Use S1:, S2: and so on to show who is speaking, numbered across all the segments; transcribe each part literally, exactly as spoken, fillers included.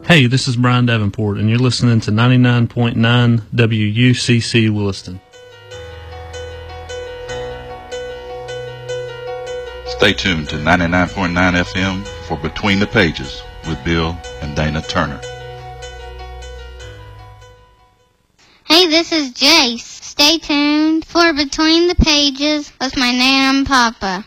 S1: Hey, this is Brian Davenport, and you're listening to ninety-nine point nine W U C C Williston.
S2: Stay tuned to ninety-nine point nine F M for Between the Pages with Bill and Dana Turner.
S3: Hey, this is Jace. Stay tuned for Between the Pages with my Nana and Papa.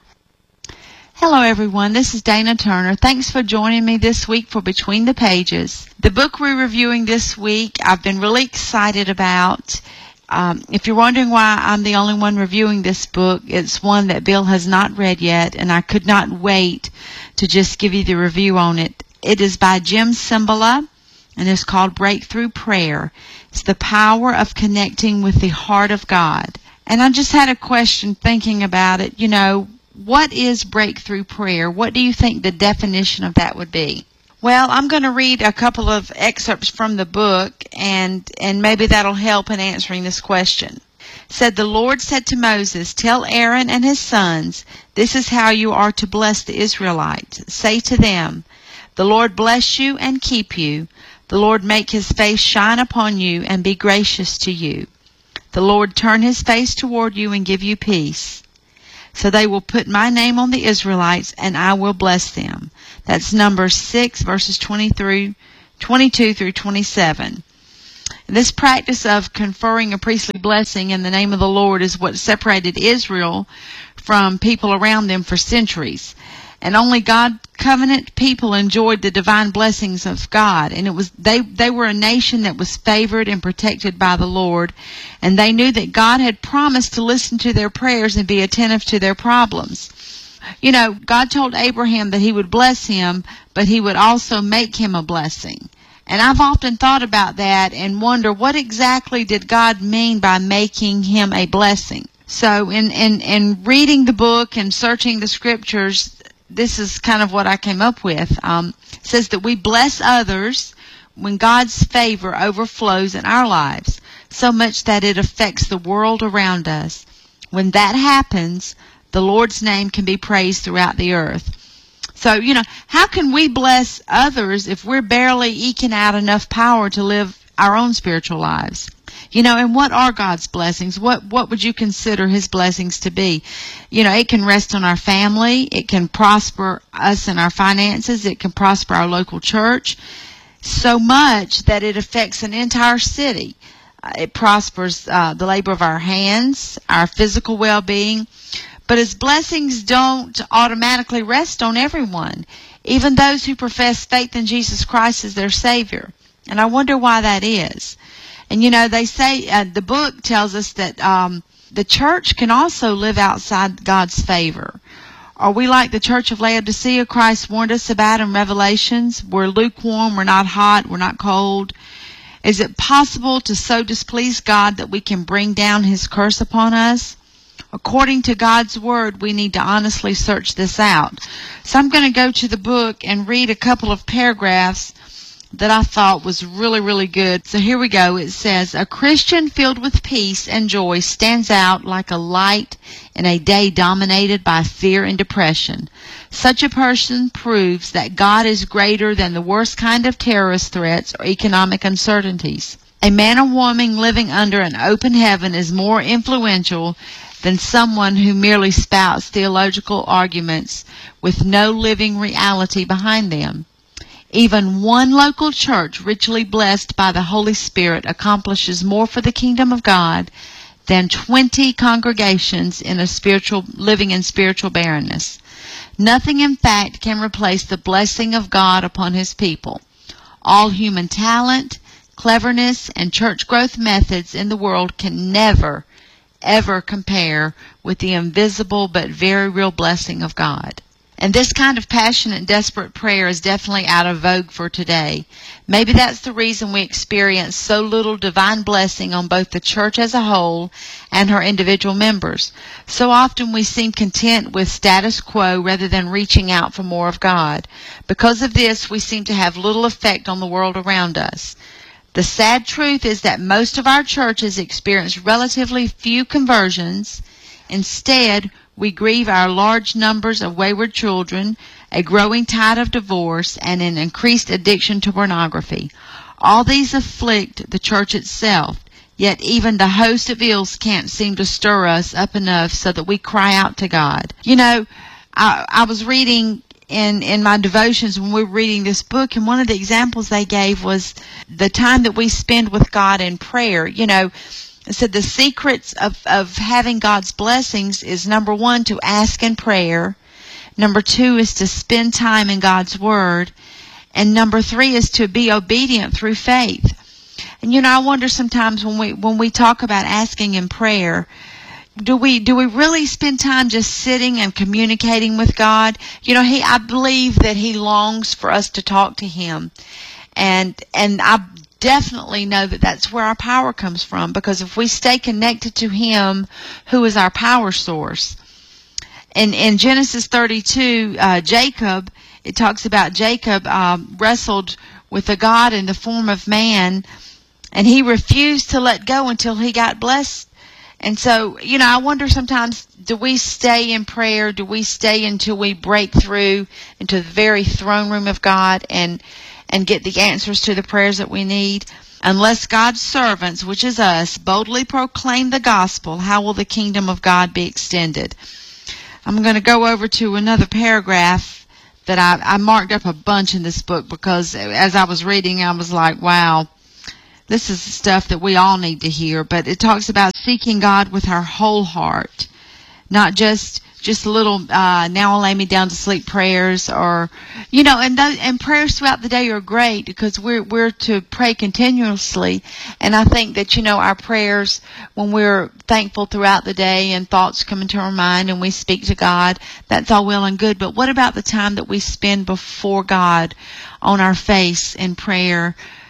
S4: Hello everyone, this is Dana Turner. Thanks for joining me this week for Between the Pages. The book we're reviewing this week, I've been really excited about. Um, if you're wondering why I'm the only one reviewing this book, it's one that Bill has not read yet, and I could not wait to just give you the review on it. It is by Jim Cymbala, and it's called Breakthrough Prayer. It's the power of connecting with the heart of God. And I just had a question thinking about it. You know, what is breakthrough prayer? What do you think the definition of that would be? Well, I'm going to read a couple of excerpts from the book, and, and maybe that'll help in answering this question. It said, "The Lord said to Moses, tell Aaron and his sons, this is how you are to bless the Israelites. Say to them, the Lord bless you and keep you. The Lord make his face shine upon you and be gracious to you. The Lord turn his face toward you and give you peace. So they will put my name on the Israelites, and I will bless them." That's Numbers six, verses twenty through, twenty-two through twenty-seven. This practice of conferring a priestly blessing in the name of the Lord is what separated Israel from people around them for centuries. And only God covenant people enjoyed the divine blessings of God. And it was they, they were a nation that was favored and protected by the Lord. And they knew that God had promised to listen to their prayers and be attentive to their problems. You know, God told Abraham that he would bless him, but he would also make him a blessing. And I've often thought about that and wonder, what exactly did God mean by making him a blessing? So in, in, in reading the book and searching the scriptures, this is kind of what I came up with. Um, it says that we bless others when God's favor overflows in our lives, so much that it affects the world around us. When that happens, the Lord's name can be praised throughout the earth. So, you know, how can we bless others if we're barely eking out enough power to live our own spiritual lives? You know, and what are God's blessings? What what would you consider his blessings to be? You know, it can rest on our family. It can prosper us in our finances. It can prosper our local church so much that it affects an entire city. Uh, it prospers uh, the labor of our hands, our physical well-being. But his blessings don't automatically rest on everyone, even those who profess faith in Jesus Christ as their Savior. And I wonder why that is. And, you know, they say, uh, the book tells us that um, the church can also live outside God's favor. Are we like the church of Laodicea Christ warned us about in Revelations? We're lukewarm, we're not hot, we're not cold. Is it possible to so displease God that we can bring down his curse upon us? According to God's Word, we need to honestly search this out. So I'm going to go to the book and read a couple of paragraphs that I thought was really, really good. So here we go. It says, "A Christian filled with peace and joy stands out like a light in a day dominated by fear and depression. Such a person proves that God is greater than the worst kind of terrorist threats or economic uncertainties. A man or woman living under an open heaven is more influential than someone who merely spouts theological arguments with no living reality behind them. Even one local church richly blessed by the Holy Spirit accomplishes more for the kingdom of God than twenty congregations in a spiritual living in spiritual barrenness. Nothing, in fact, can replace the blessing of God upon his people. All human talent, cleverness, and church growth methods in the world can never, ever compare with the invisible but very real blessing of God." And this kind of passionate, desperate prayer is definitely out of vogue for today. Maybe that's the reason we experience so little divine blessing on both the church as a whole and her individual members. So often we seem content with status quo rather than reaching out for more of God. Because of this, we seem to have little effect on the world around us. The sad truth is that most of our churches experience relatively few conversions. Instead, we grieve our large numbers of wayward children, a growing tide of divorce, and an increased addiction to pornography. All these afflict the church itself, yet even the host of ills can't seem to stir us up enough so that we cry out to God. You know, I, I was reading in, in my devotions when we were reading this book, and one of the examples they gave was the time that we spend with God in prayer. You know, it said the secrets of, of having God's blessings is, number one, to ask in prayer. Number two is to spend time in God's Word. And number three is to be obedient through faith. And you know, I wonder sometimes when we when we talk about asking in prayer, do we do we really spend time just sitting and communicating with God? You know, he I believe that He longs for us to talk to Him, and and I definitely know that that's where our power comes from, because if we stay connected to Him, who is our power source. In in Genesis thirty-two, uh, Jacob. It talks about Jacob um, wrestled with a God in the form of man, and he refused to let go until he got blessed. And so, you know, I wonder sometimes, do we stay in prayer? Do we stay until we break through into the very throne room of God and and get the answers to the prayers that we need? Unless God's servants, which is us, boldly proclaim the gospel, how will the kingdom of God be extended? I'm going to go over to another paragraph that I, I marked up a bunch in this book, because as I was reading, I was like, wow, this is stuff that we all need to hear. But it talks about seeking God with our whole heart, not just just little uh, now I'll lay me down to sleep prayers, or, you know, and those, and prayers throughout the day are great, because we're we're to pray continuously. And I think that, you know, our prayers, when we're thankful throughout the day and thoughts come into our mind and we speak to God, that's all well and good. But what about the time that we spend before God on our face in prayer,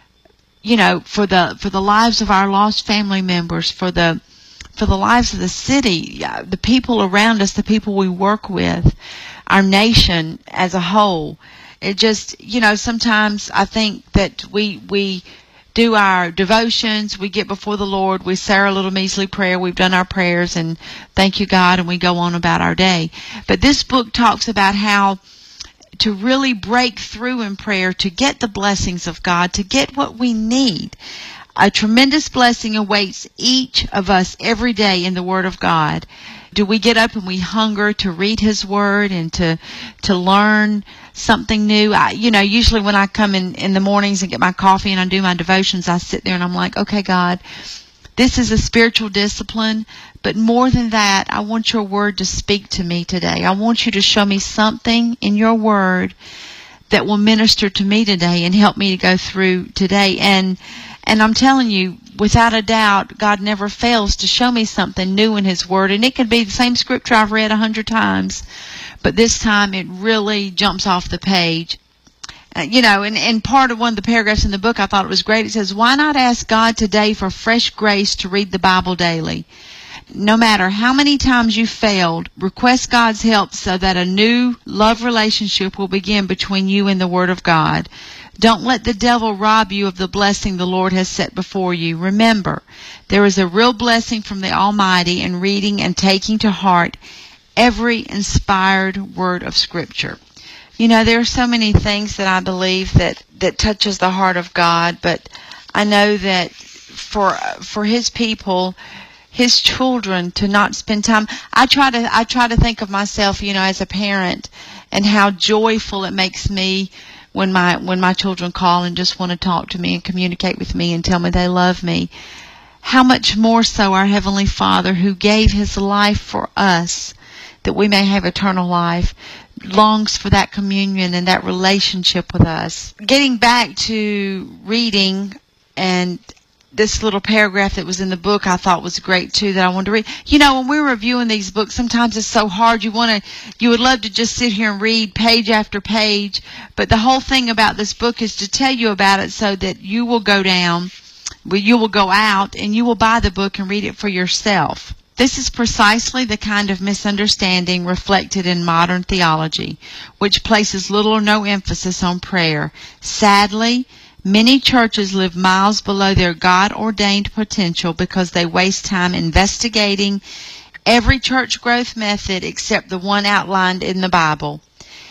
S4: you know, for the for the lives of our lost family members, for the for the lives of the city, the people around us, the people we work with, our nation as a whole. It just, you know, sometimes I think that we we do our devotions, we get before the Lord, we say our little measly prayer, we've done our prayers, and thank you, God, and we go on about our day. But this book talks about how to really break through in prayer, to get the blessings of God, to get what we need. A tremendous blessing awaits each of us every day in the Word of God. Do we get up and we hunger to read His Word and to to learn something new? I, you know, usually when I come in, in the mornings and get my coffee and I do my devotions, I sit there and I'm like, okay, God, this is a spiritual discipline, but more than that, I want your Word to speak to me today. I want you to show me something in your Word that will minister to me today and help me to go through today. And And I'm telling you, without a doubt, God never fails to show me something new in His Word. And it could be the same scripture I've read a hundred times, but this time it really jumps off the page. Uh, you know, and, and part of one of the paragraphs in the book, I thought it was great. It says, why not ask God today for fresh grace to read the Bible daily? No matter how many times you failed, request God's help so that a new love relationship will begin between you and the Word of God. Don't let the devil rob you of the blessing the Lord has set before you. Remember, there is a real blessing from the Almighty in reading and taking to heart every inspired word of Scripture. You know, there are so many things that I believe that, that touches the heart of God, but I know that for for His people, His children, to not spend time. I try to I try to think of myself, you know, as a parent, and how joyful it makes me when my when my children call and just want to talk to me and communicate with me and tell me they love me. How much more so our Heavenly Father, who gave His life for us that we may have eternal life, longs for that communion and that relationship with us. Getting back to reading, and this little paragraph that was in the book I thought was great too, that I wanted to read. You know, when we're reviewing these books, sometimes it's so hard. You want to, you would love to just sit here and read page after page, but the whole thing about this book is to tell you about it so that you will go down, you will go out, and you will buy the book and read it for yourself. This is precisely the kind of misunderstanding reflected in modern theology, which places little or no emphasis on prayer. Sadly, many churches live miles below their God-ordained potential because they waste time investigating every church growth method except the one outlined in the Bible.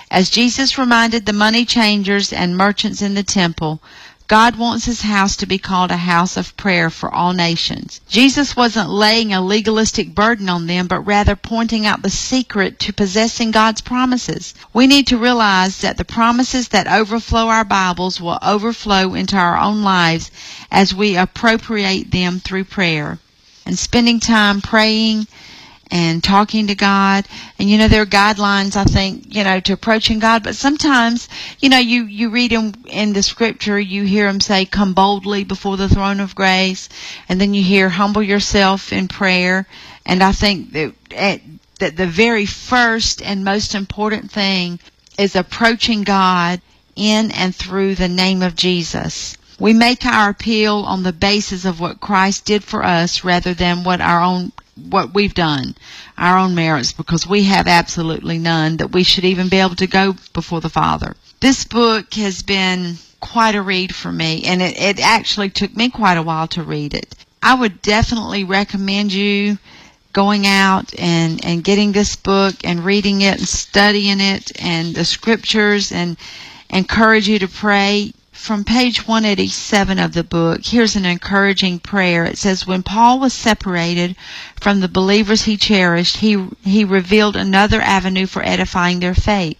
S4: As Jesus reminded the money changers and merchants in the temple, God wants His house to be called a house of prayer for all nations. Jesus wasn't laying a legalistic burden on them, but rather pointing out the secret to possessing God's promises. We need to realize that the promises that overflow our Bibles will overflow into our own lives as we appropriate them through prayer. And spending time praying and talking to God. And, you know, there are guidelines, I think, you know, to approaching God. But sometimes, you know, you, you read in, in the Scripture, you hear Him say, come boldly before the throne of grace. And then you hear, humble yourself in prayer. And I think that, at, that the very first and most important thing is approaching God in and through the name of Jesus. We make our appeal on the basis of what Christ did for us rather than what our own what we've done, our own merits, because we have absolutely none that we should even be able to go before the Father. This book has been quite a read for me, and it, it actually took me quite a while to read it. I would definitely recommend you going out and, and getting this book and reading it and studying it and the Scriptures, and encourage you to pray. From page one eighty-seven of the book, here's an encouraging prayer. It says, when Paul was separated from the believers he cherished, he, he revealed another avenue for edifying their faith.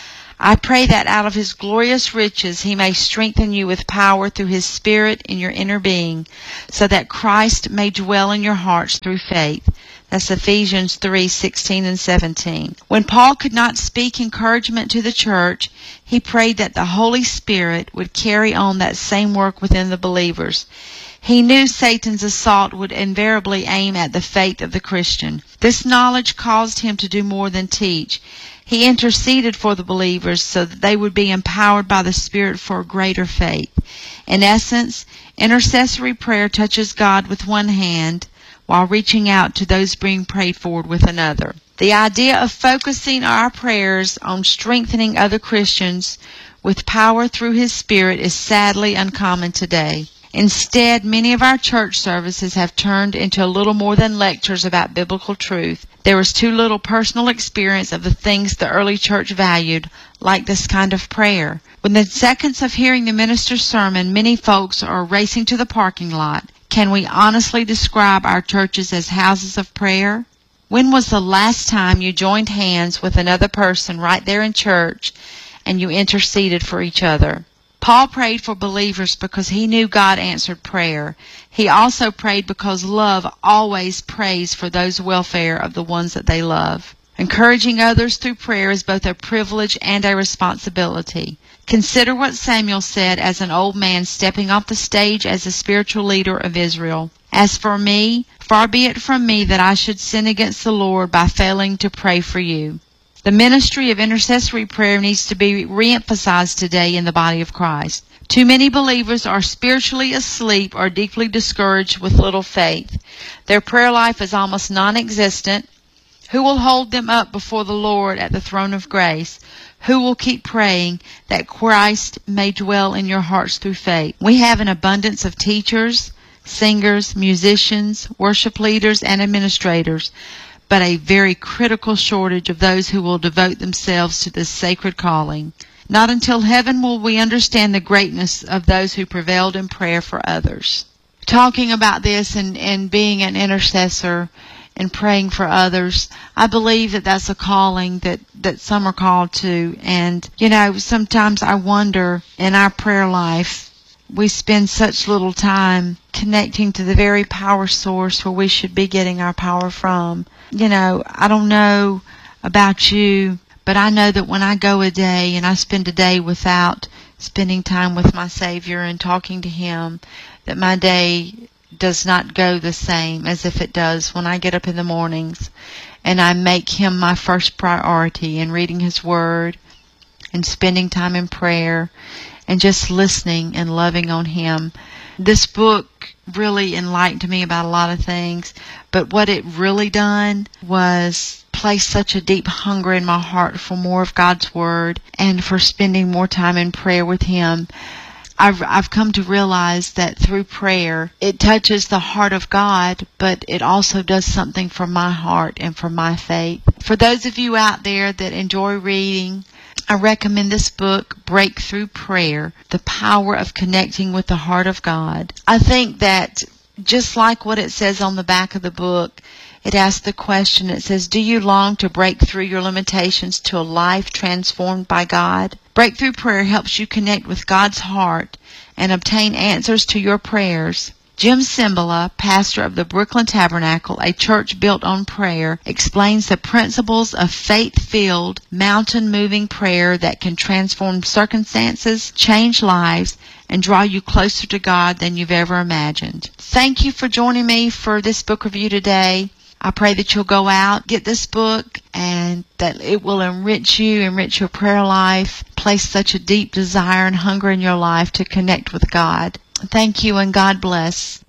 S4: I pray that out of His glorious riches He may strengthen you with power through His Spirit in your inner being, so that Christ may dwell in your hearts through faith. That's Ephesians three sixteen and seventeen. When Paul could not speak encouragement to the church, he prayed that the Holy Spirit would carry on that same work within the believers. He knew Satan's assault would invariably aim at the faith of the Christian. This knowledge caused him to do more than teach. He interceded for the believers so that they would be empowered by the Spirit for a greater faith. In essence, intercessory prayer touches God with one hand while reaching out to those being prayed for with another. The idea of focusing our prayers on strengthening other Christians with power through His Spirit is sadly uncommon today. Instead, many of our church services have turned into a little more than lectures about biblical truth. There is too little personal experience of the things the early church valued, like this kind of prayer. Within seconds of hearing the minister's sermon, many folks are racing to the parking lot. Can we honestly describe our churches as houses of prayer? When was the last time you joined hands with another person right there in church and you interceded for each other? Paul prayed for believers because he knew God answered prayer. He also prayed because love always prays for those welfare of the ones that they love. Encouraging others through prayer is both a privilege and a responsibility. Consider what Samuel said as an old man stepping off the stage as a spiritual leader of Israel. As for me, far be it from me that I should sin against the Lord by failing to pray for you. The ministry of intercessory prayer needs to be re-emphasized today in the body of Christ. Too many believers are spiritually asleep or deeply discouraged with little faith. Their prayer life is almost non-existent. Who will hold them up before the Lord at the throne of grace? Who will keep praying that Christ may dwell in your hearts through faith? We have an abundance of teachers, singers, musicians, worship leaders, and administrators, but a very critical shortage of those who will devote themselves to this sacred calling. Not until heaven will we understand the greatness of those who prevailed in prayer for others. Talking about this and, and being an intercessor and praying for others, I believe that that's a calling that, that some are called to. And, you know, sometimes I wonder in our prayer life, we spend such little time connecting to the very power source where we should be getting our power from. You know, I don't know about you, but I know that when I go a day and I spend a day without spending time with my Savior and talking to Him, that my day does not go the same as if it does when I get up in the mornings and I make Him my first priority in reading His Word and spending time in prayer and just listening and loving on Him. This book really enlightened me about a lot of things, but what it really done was place such a deep hunger in my heart for more of God's Word and for spending more time in prayer with Him. I've, I've come to realize that through prayer, it touches the heart of God, but it also does something for my heart and for my faith. For those of you out there that enjoy reading, I recommend this book, Breakthrough Prayer, The Power of Connecting with the Heart of God. I think that just like what it says on the back of the book, it asks the question, it says, do you long to break through your limitations to a life transformed by God? Breakthrough Prayer helps you connect with God's heart and obtain answers to your prayers. Jim Cymbala, pastor of the Brooklyn Tabernacle, a church built on prayer, explains the principles of faith-filled, mountain-moving prayer that can transform circumstances, change lives, and draw you closer to God than you've ever imagined. Thank you for joining me for this book review today. I pray that you'll go out, get this book, and that it will enrich you, enrich your prayer life, place such a deep desire and hunger in your life to connect with God. Thank you, and God bless.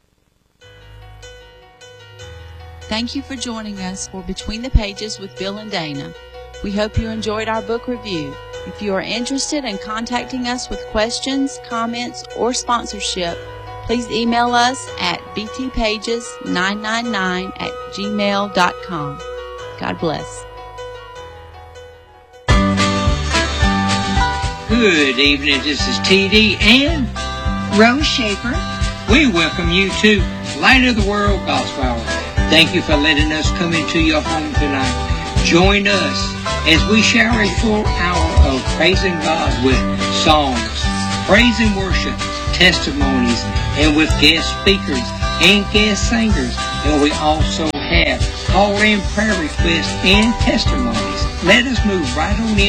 S4: Thank you for joining us for Between the Pages with Bill and Dana. We hope you enjoyed our book review. If you are interested in contacting us with questions, comments, or sponsorship, please email us at b t pages nine nine nine at gmail dot com. God bless.
S5: Good evening, this is T D and
S6: Rose Shaper.
S5: We welcome you to Light of the World Gospel Hour. Thank you for letting us come into your home tonight. Join us as we share a full hour of praising God with songs, praise and worship, testimonies, and with guest speakers and guest singers. And we also have call-in prayer requests and testimonies. Let us move right on in.